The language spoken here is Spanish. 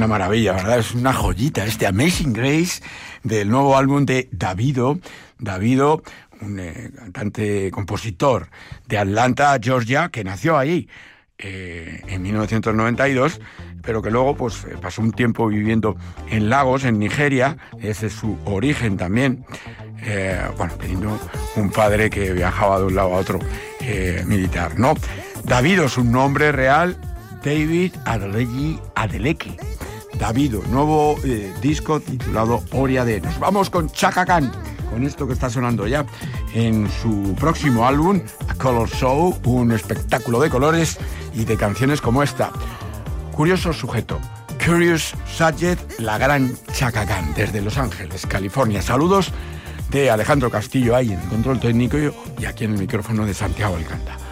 una maravilla, ¿verdad? Es una joyita, Amazing Grace, del nuevo álbum de Davido. Davido, un cantante, compositor de Atlanta, Georgia, que nació ahí en 1992, pero que luego pues pasó un tiempo viviendo en Lagos, en Nigeria. Ese es su origen también. Teniendo un padre que viajaba de un lado a otro militar, ¿no? Davido es un nombre real, David Adeleke. Davido, nuevo disco titulado Oriade. Nos vamos con Chaka Khan, con esto que está sonando ya en su próximo álbum, A Color Show, un espectáculo de colores y de canciones como esta. Curioso sujeto, Curious Subject, la gran Chaka Khan, desde Los Ángeles, California. Saludos de Alejandro Castillo ahí en el control técnico y aquí en el micrófono de Santiago Alcántara.